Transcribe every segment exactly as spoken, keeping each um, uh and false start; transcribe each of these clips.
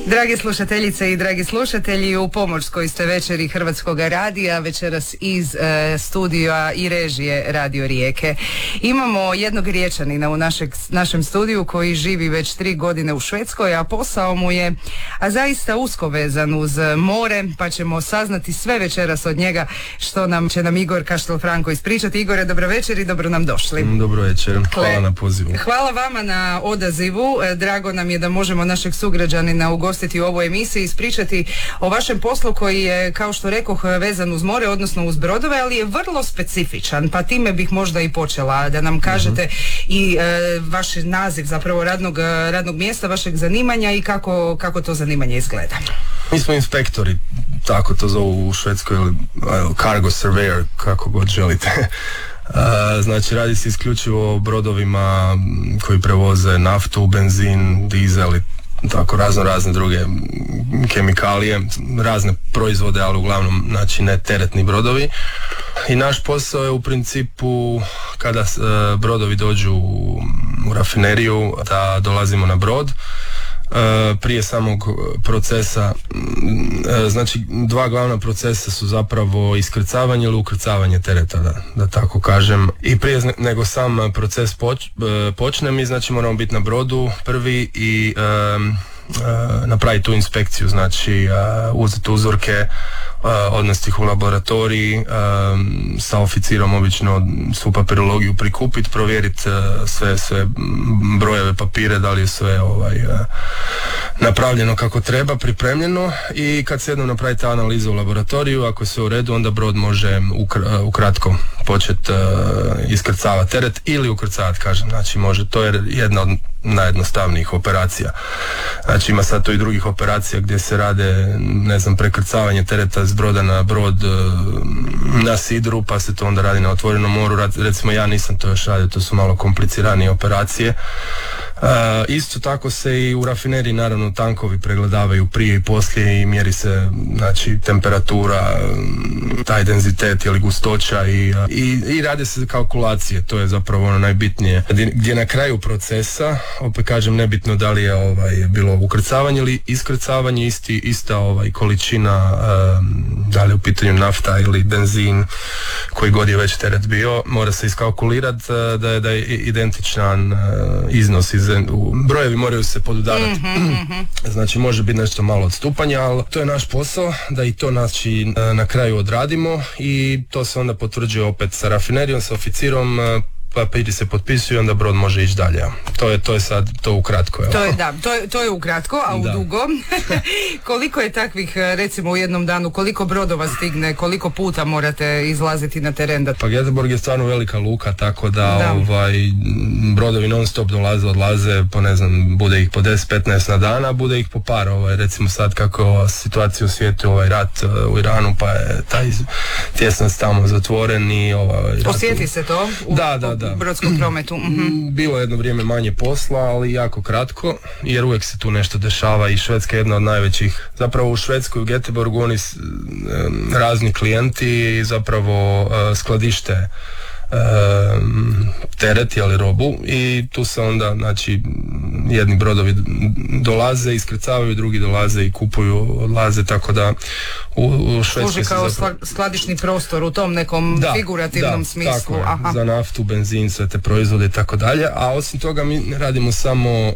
Drage slušateljice i dragi slušatelji, u Pomorskoj ste večeri Hrvatskog radija, večeras iz e, studija i režije Radio Rijeke. Imamo jednog Riječanina u našeg, našem studiju koji živi već tri godine u Švedskoj, a posao mu je a zaista usko vezan uz more, pa ćemo saznati sve večeras od njega što nam će nam Igor Kaštel-Franko ispričati. Igore, dobro večer i dobro nam došli. Dobro večer, hvala na pozivu. Hvala vama na odazivu, drago nam je da možemo našeg sugrađanina ugostiti u ovoj emisiji, ispričati o vašem poslu koji je, kao što rekoh, vezan uz more, odnosno uz brodove, ali je vrlo specifičan, pa time bih možda i počela, da nam kažete uh-huh. i e, vaš naziv zapravo radnog, radnog mjesta, vašeg zanimanja i kako, kako to zanimanje izgleda. Mi smo inspektori, tako to zovu u Švedskoj, ili cargo surveyor, kako god želite. Uh, znači radi se isključivo o brodovima koji prevoze naftu, benzin, dizel i tako razno razne druge kemikalije, razne proizvode, ali uglavnom znači ne teretni brodovi. I naš posao je u principu kada uh, brodovi dođu u, u rafineriju, da dolazimo na brod. Uh, prije samog procesa, uh, znači dva glavna procesa su zapravo iskrcavanje ili ukrcavanje tereta, da, da tako kažem. I prije nego sam proces poč, uh, počne, mi znači moramo biti na brodu prvi i um, uh, napraviti tu inspekciju, znači uh, uzeti uzorke, Uh, odnesti ih u laboratoriji, uh, sa oficirom obično svu papirologiju prikupiti, provjeriti uh, sve, sve brojeve, papire, da li je sve ovaj, uh, napravljeno kako treba, pripremljeno, i kad se jednom napravi ta analiza u laboratoriju, ako je sve u redu, onda brod može ukr- ukratko početi uh, iskrcavati teret ili ukrcavati, kažem, znači može, to je jedna od najjednostavnijih operacija. Znači ima sad to i drugih operacija gdje se rade, ne znam, prekrcavanje tereta s broda na brod na sidru, pa se to onda radi na otvorenom moru. Recimo ja nisam to još radio, to su malo kompliciranije operacije. Uh, isto tako se i u rafineriji naravno tankovi pregledavaju prije i poslije i mjeri se znači temperatura, taj denzitet ili gustoća i, i, i rade se kalkulacije, to je zapravo ono najbitnije, gdje na kraju procesa, opet kažem, nebitno da li je ovaj, bilo ukrcavanje ili iskrcavanje, isti, ista ovaj, količina, um, da li je u pitanju nafta ili benzin, koji god je već teret bio, mora se iskalkulirati uh, da je, da je identičan uh, iznos iz brojevi moraju se podudarati. Mm-hmm. Znači može biti nešto malo odstupanja, ali to je naš posao, da i to znači na kraju odradimo i to se onda potvrđuje opet sa rafinerijom, sa oficirom, papiri se potpisuju, onda brod može ići dalje. To je, to je sad to ukratko. To je, da, to je, to je ukratko, a u da. dugo koliko je takvih, recimo u jednom danu, koliko brodova stigne, koliko puta morate izlaziti na teren? Da... Pa Göteborg je stvarno velika luka, tako da, da. Ovaj, brodovi non stop dolaze, odlaze, po ne znam, bude ih po deset petnaest na dana, bude ih po par, ovaj, recimo sad kako je ova situacija u svijetu, ovaj rat uh, u Iranu, pa je taj tjesnac tamo zatvoren i ovaj... Osjeti rat... se to? U... Da, da, da. U brodskom prometu. Mm-hmm. Bilo je jedno vrijeme manje posla, ali jako kratko, jer uvijek se tu nešto dešava i Švedska je jedna od najvećih. Zapravo u Švedskoj, u Göteborgu, oni s, razni klijenti zapravo uh, skladište uh, teret, ali robu, i tu se onda, znači, jedni brodovi dolaze, iskrcavaju, drugi dolaze i kupuju, odlaze, tako da u, u Švedskoj služi kao zapravo... skladišni prostor u tom nekom da, figurativnom da, smislu. Tako je, aha. za naftu, benzin, sve te proizvode i tako dalje, a osim toga mi ne radimo samo uh,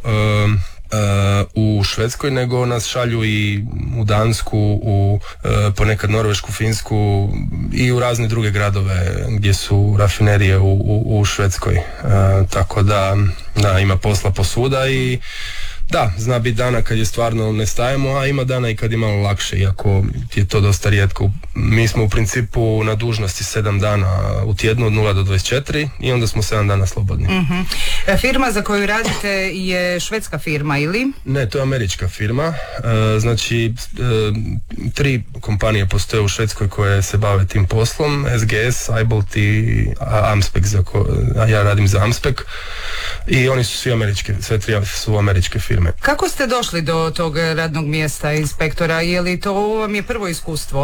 Uh, u Švedskoj, nego nas šalju i u Dansku, u uh, ponekad Norvešku, Finsku i u razne druge gradove gdje su rafinerije u, u, u Švedskoj. Uh, tako da, da ima posla posvuda i da, zna biti dana kad je stvarno ne stajemo, a ima dana i kad je malo lakše, iako je to dosta rijetko. Mi smo u principu na dužnosti sedam dana u tjednu od nula do dvadeset četiri i onda smo sedam dana slobodni. Mm-hmm. Firma za koju radite je švedska firma ili? Ne, to je američka firma. E, znači, e, tri kompanije postoje u Švedskoj koje se bave tim poslom, S G S, Eibolt i Amspec, za ko, a ja radim za Amspec, i oni su svi američke, sve tri su američke firme. Kako ste došli do tog radnog mjesta inspektora? Je li to vam je prvo iskustvo?